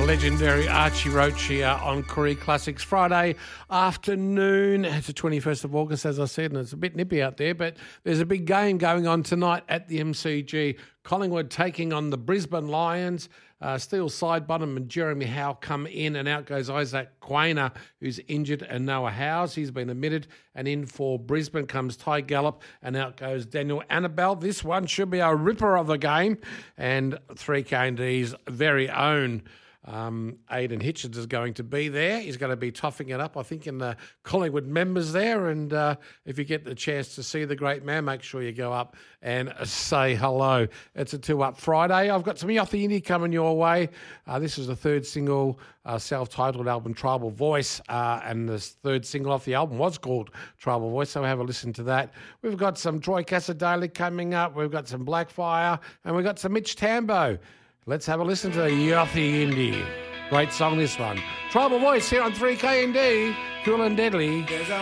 legendary Archie Roach here on Koori Classics Friday afternoon. It's the 21st of August, as I said, and it's a bit nippy out there, but there's a big game going on tonight at the MCG. Collingwood taking on the Brisbane Lions. Steele Sidebottom and Jeremy Howe come in, and out goes Isaac Quainer, who's injured, and Noah Howes. He's been admitted, and in for Brisbane comes Ty Gallop, and out goes Daniel Annabelle. This one should be a ripper of a game, and 3KD's very own Aidan Hitchens is going to be there. He's going to be toughening it up, I think, in the Collingwood members there. And if you get the chance to see the great man, make sure you go up and say hello. It's a 2-Up Friday. I've got some Yachty Indie coming your way. This is the third single, self-titled album, Tribal Voice. And the third single off the album was called Tribal Voice, so have a listen to that. We've got some Troy Casadale coming up. We've got some Blackfire, and we've got some Mitch Tambo. Let's have a listen to Yachty Indie. Great song, this one. Tribal Voice here on 3KND. Cool and Deadly.